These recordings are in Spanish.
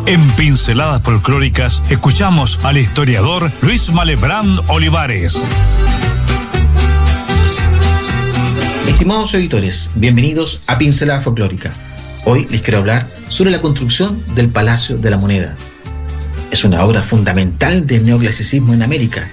En Pinceladas Folclóricas escuchamos al historiador Luis Malebrán Olivares. Estimados auditores, bienvenidos a Pincelada Folclórica. Hoy les quiero hablar sobre la construcción del Palacio de la Moneda. Es una obra fundamental del neoclasicismo en América.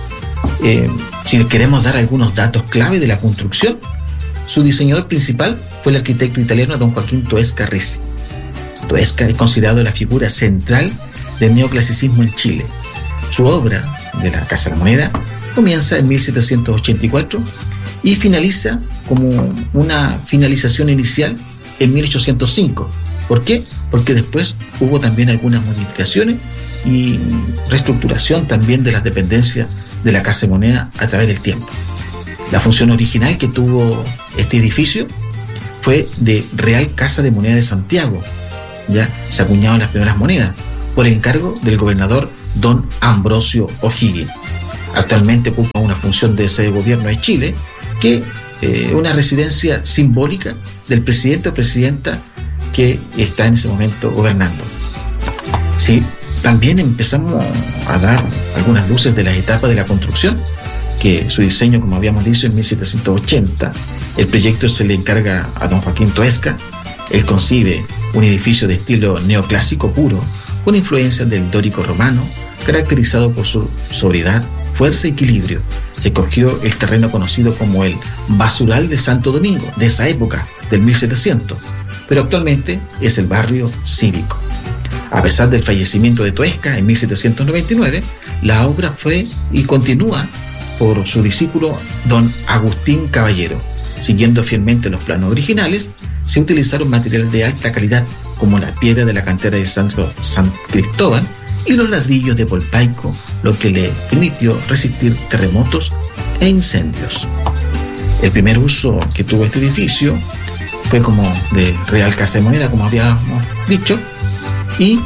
Si queremos dar algunos datos clave de la construcción, su diseñador principal fue el arquitecto italiano don Joaquín Toesca Ricci. Toesca es considerado la figura central del neoclasicismo en Chile. Su obra, de la Casa de la Moneda, comienza en 1784 y finaliza como una finalización inicial en 1805. ¿Por qué? Porque después hubo también algunas modificaciones y reestructuración también de las dependencias de la Casa de Moneda a través del tiempo. La función original que tuvo este edificio fue de Real Casa de Moneda de Santiago. Ya se acuñaban las primeras monedas por encargo del gobernador don Ambrosio O'Higgins. Actualmente ocupa una función de sede de gobierno de Chile, que una residencia simbólica del presidente o presidenta que está en ese momento gobernando. Sí, también empezamos a dar algunas luces de las etapas de la construcción, que su diseño, como habíamos dicho, en 1780. El proyecto se le encarga a don Joaquín Toesca. Él concibe un edificio de estilo neoclásico puro, con influencias del dórico romano, caracterizado por su sobriedad, fuerza y equilibrio. Se escogió el terreno conocido como el Basural de Santo Domingo, de esa época, del 1700, pero actualmente es el barrio cívico. A pesar del fallecimiento de Toesca en 1799, la obra fue y continúa por su discípulo don Agustín Caballero. Siguiendo fielmente los planos originales, se utilizaron materiales de alta calidad como la piedra de la cantera de San Cristóbal y los ladrillos de Polpaico, lo que le permitió resistir terremotos e incendios. El primer uso que tuvo este edificio fue como de Real Casa de Moneda, como habíamos dicho, y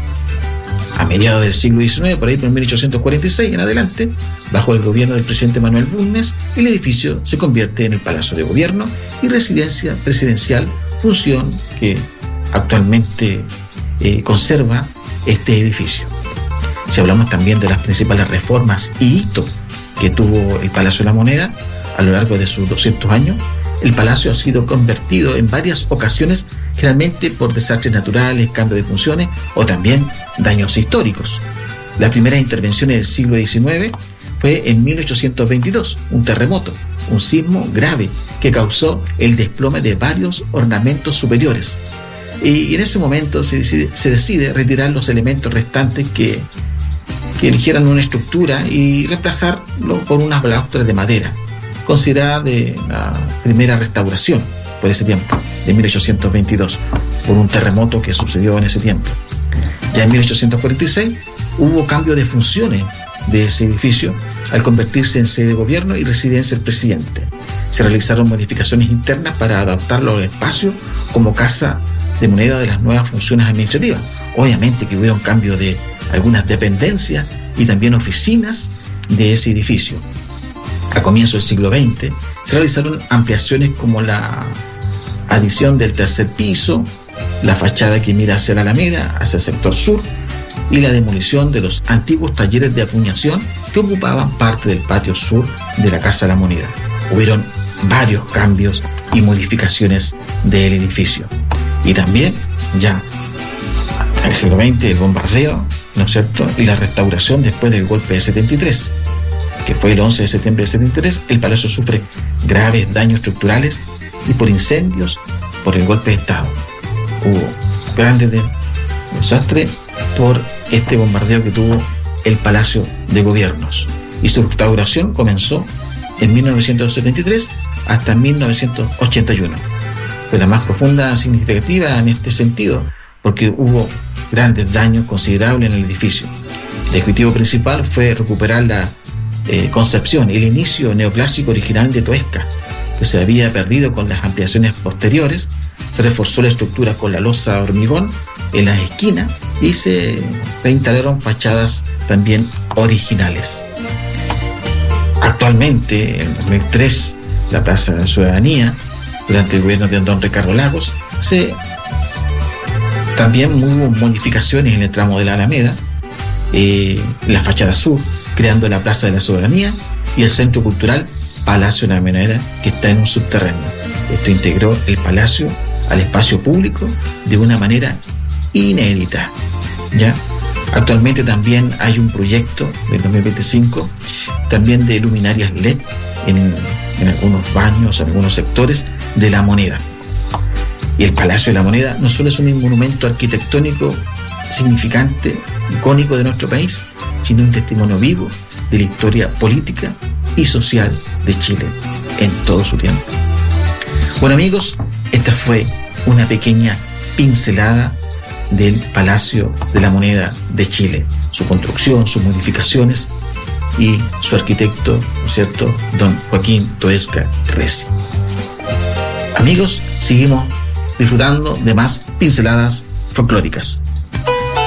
a mediados del siglo XIX, por ahí por 1846 en adelante, bajo el gobierno del presidente Manuel Bulnes, el edificio se convierte en el Palacio de Gobierno y residencia presidencial, función que actualmente conserva este edificio. Si hablamos también de las principales reformas y hitos que tuvo el Palacio de la Moneda a lo largo de sus 200 años, el palacio ha sido convertido en varias ocasiones, generalmente por desastres naturales, cambio de funciones o también daños históricos. La primera intervención en el siglo XIX fue en 1822, un terremoto, un sismo grave que causó el desplome de varios ornamentos superiores. Y en ese momento se decide retirar los elementos restantes que eligieran una estructura y reemplazarlo por unas balaustras de madera, considerada de la primera restauración por ese tiempo, de 1822, por un terremoto que sucedió en ese tiempo. Ya en 1846 hubo cambio de funciones de ese edificio al convertirse en sede de gobierno y residencia del presidente. Se realizaron modificaciones internas para adaptarlo al espacio como Casa de Moneda de las nuevas funciones administrativas. Obviamente que hubo un cambio de algunas dependencias y también oficinas de ese edificio. A comienzos del siglo XX se realizaron ampliaciones como la adición del tercer piso, la fachada que mira hacia la Alameda, hacia el sector sur, y la demolición de los antiguos talleres de acuñación que ocupaban parte del patio sur de la Casa de la Moneda. Hubieron varios cambios y modificaciones del edificio. Y también, ya en el siglo XX, el bombardeo, ¿no es cierto?, y la restauración después del golpe de 73, que fue el 11 de septiembre de 73, el palacio sufre graves daños estructurales y por incendios, por el golpe de Estado. Hubo grandes desastres por este bombardeo que tuvo el Palacio de Gobiernos. Y su restauración comenzó en 1973 hasta 1981. Fue la más profunda, significativa en este sentido, porque hubo grandes daños considerables en el edificio. El objetivo principal fue recuperar la concepción y el inicio neoclásico original de Toesca, que se había perdido con las ampliaciones posteriores. Se reforzó la estructura con la losa hormigón en las esquinas y se reinstalaron fachadas también originales. Actualmente, en 2003, la Plaza de la Ciudadanía, durante el gobierno de don Ricardo Lagos, se También hubo modificaciones en el tramo de la Alameda, la fachada sur, creando la Plaza de la Soberanía y el Centro Cultural Palacio de la Moneda, que está en un subterráneo. Esto integró el palacio al espacio público de una manera inédita, ¿ya? Actualmente también hay un proyecto del 2025 también de luminarias LED en algunos baños, en algunos sectores de la Moneda. Y el Palacio de la Moneda no solo es un monumento arquitectónico significante, icónico de nuestro país, sino un testimonio vivo de la historia política y social de Chile en todo su tiempo. Bueno, amigos, esta fue una pequeña pincelada del Palacio de la Moneda de Chile, su construcción, sus modificaciones y su arquitecto, ¿no es cierto?, don Joaquín Toesca Reci. Amigos, seguimos disfrutando de más pinceladas folclóricas.